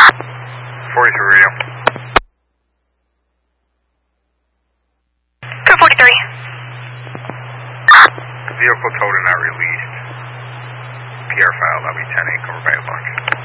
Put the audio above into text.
43 radio. Code 43. Vehicle towed and not released. PR file, lobby 10-8, covered by a block.